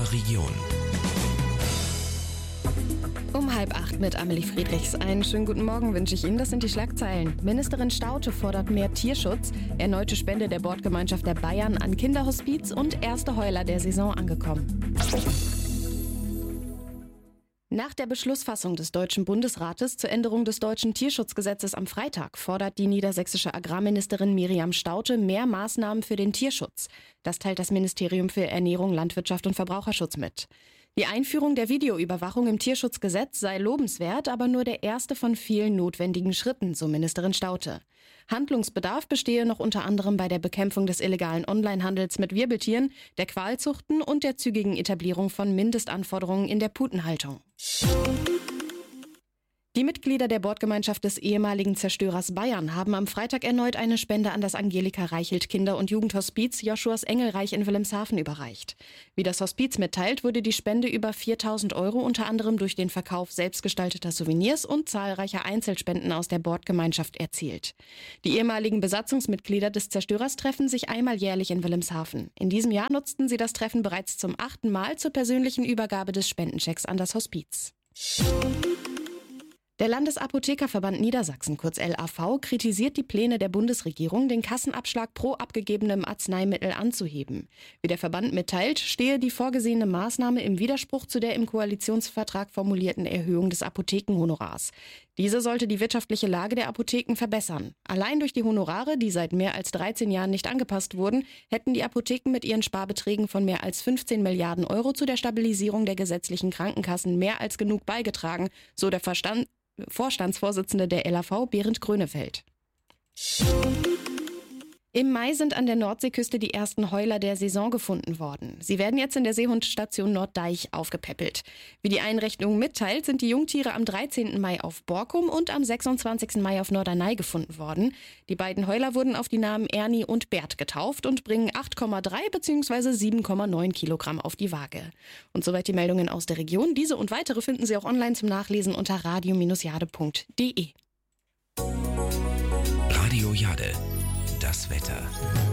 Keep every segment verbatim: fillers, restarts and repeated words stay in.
unserer Region. Um halb acht mit Amelie Friedrichs. Einen schönen guten Morgen wünsche ich Ihnen. Das sind die Schlagzeilen. Ministerin Staudte fordert mehr Tierschutz. Erneute Spende der Bordgemeinschaft der Bayern an Kinderhospiz und erste Heuler der Saison angekommen. Nach der Beschlussfassung des Deutschen Bundesrates zur Änderung des deutschen Tierschutzgesetzes am Freitag fordert die niedersächsische Agrarministerin Miriam Staudte mehr Maßnahmen für den Tierschutz. Das teilt das Ministerium für Ernährung, Landwirtschaft und Verbraucherschutz mit. Die Einführung der Videoüberwachung im Tierschutzgesetz sei lobenswert, aber nur der erste von vielen notwendigen Schritten, so Ministerin Staudte. Handlungsbedarf bestehe noch unter anderem bei der Bekämpfung des illegalen Onlinehandels mit Wirbeltieren, der Qualzuchten und der zügigen Etablierung von Mindestanforderungen in der Putenhaltung. Die Mitglieder der Bordgemeinschaft des ehemaligen Zerstörers Bayern haben am Freitag erneut eine Spende an das Angelika Reichelt Kinder- und Jugendhospiz Joschuas Engelreich in Wilhelmshaven überreicht. Wie das Hospiz mitteilt, wurde die Spende über viertausend Euro unter anderem durch den Verkauf selbstgestalteter Souvenirs und zahlreicher Einzelspenden aus der Bordgemeinschaft erzielt. Die ehemaligen Besatzungsmitglieder des Zerstörers treffen sich einmal jährlich in Wilhelmshaven. In diesem Jahr nutzten sie das Treffen bereits zum achten Mal zur persönlichen Übergabe des Spendenchecks an das Hospiz. Der Landesapothekerverband Niedersachsen, kurz L A V, kritisiert die Pläne der Bundesregierung, den Kassenabschlag pro abgegebenem Arzneimittel anzuheben. Wie der Verband mitteilt, stehe die vorgesehene Maßnahme im Widerspruch zu der im Koalitionsvertrag formulierten Erhöhung des Apothekenhonorars. Diese sollte die wirtschaftliche Lage der Apotheken verbessern. Allein durch die Honorare, die seit mehr als dreizehn Jahren nicht angepasst wurden, hätten die Apotheken mit ihren Sparbeträgen von mehr als fünfzehn Milliarden Euro zu der Stabilisierung der gesetzlichen Krankenkassen mehr als genug beigetragen, so der Verstand Vorstandsvorsitzende der L A V, Berend Grönefeld. Im Mai sind an der Nordseeküste die ersten Heuler der Saison gefunden worden. Sie werden jetzt in der Seehundstation Norddeich aufgepäppelt. Wie die Einrichtung mitteilt, sind die Jungtiere am dreizehnten Mai auf Borkum und am sechsundzwanzigsten Mai auf Norderney gefunden worden. Die beiden Heuler wurden auf die Namen Ernie und Bert getauft und bringen acht Komma drei bzw. sieben Komma neun Kilogramm auf die Waage. Und soweit die Meldungen aus der Region. Diese und weitere finden Sie auch online zum Nachlesen unter radio Bindestrich jade punkt de. Radio Jade. Das Wetter.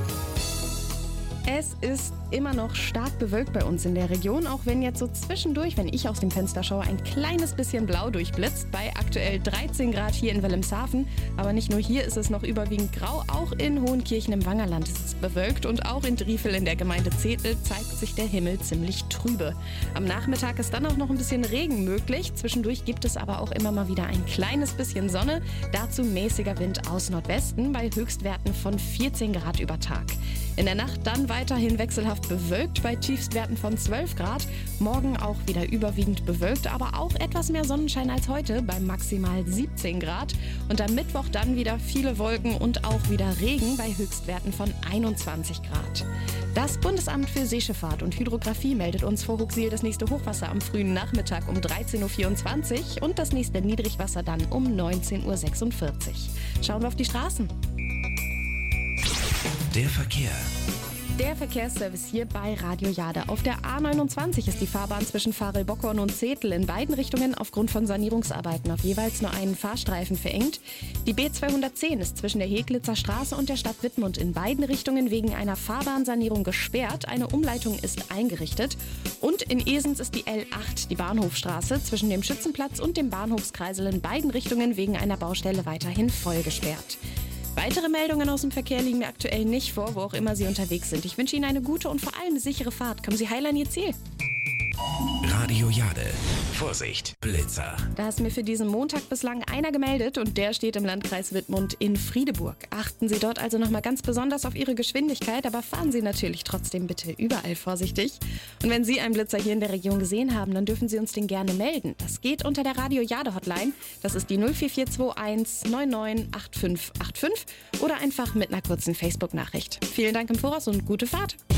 Es ist immer noch stark bewölkt bei uns in der Region, auch wenn jetzt so zwischendurch, wenn ich aus dem Fenster schaue, ein kleines bisschen blau durchblitzt. Bei aktuell dreizehn Grad hier in Wilhelmshaven. Aber nicht nur hier ist es noch überwiegend grau, auch in Hohenkirchen im Wangerland ist es bewölkt und auch in Driefel in der Gemeinde Zetel zeigt sich der Himmel ziemlich trübe. Am Nachmittag ist dann auch noch ein bisschen Regen möglich. Zwischendurch gibt es aber auch immer mal wieder ein kleines bisschen Sonne. Dazu mäßiger Wind aus Nordwesten bei Höchstwerten von vierzehn Grad über Tag. In der Nacht dann weiterhin wechselhaft bewölkt bei Tiefstwerten von zwölf Grad. Morgen auch wieder überwiegend bewölkt, aber auch etwas mehr Sonnenschein als heute bei maximal siebzehn Grad. Und am Mittwoch dann wieder viele Wolken und auch wieder Regen bei Höchstwerten von einundzwanzig Grad. Das Bundesamt für Seeschifffahrt und Hydrographie meldet uns vor Huxil das nächste Hochwasser am frühen Nachmittag um dreizehn Uhr vierundzwanzig und das nächste Niedrigwasser dann um neunzehn Uhr sechsundvierzig. Schauen wir auf die Straßen. Der Verkehr. Der Verkehrsservice hier bei Radio Jade. Auf der A neunundzwanzig ist die Fahrbahn zwischen Varel-Bockorn und Zetel in beiden Richtungen aufgrund von Sanierungsarbeiten auf jeweils nur einen Fahrstreifen verengt. Die B zweihundertzehn ist zwischen der Heglitzer Straße und der Stadt Wittmund in beiden Richtungen wegen einer Fahrbahnsanierung gesperrt. Eine Umleitung ist eingerichtet. Und in Esens ist die L acht, die Bahnhofstraße, zwischen dem Schützenplatz und dem Bahnhofskreisel in beiden Richtungen wegen einer Baustelle weiterhin voll gesperrt. Weitere Meldungen aus dem Verkehr liegen mir aktuell nicht vor, wo auch immer Sie unterwegs sind. Ich wünsche Ihnen eine gute und vor allem sichere Fahrt. Kommen Sie heil an Ihr Ziel. Radio Jade. Vorsicht, Blitzer. Da ist mir für diesen Montag bislang einer gemeldet und der steht im Landkreis Wittmund in Friedeburg. Achten Sie dort also nochmal ganz besonders auf Ihre Geschwindigkeit, aber fahren Sie natürlich trotzdem bitte überall vorsichtig. Und wenn Sie einen Blitzer hier in der Region gesehen haben, dann dürfen Sie uns den gerne melden. Das geht unter der Radio Jade Hotline. Das ist die null vier vier zwei eins neun neun acht fünf acht fünf oder einfach mit einer kurzen Facebook-Nachricht. Vielen Dank im Voraus und gute Fahrt.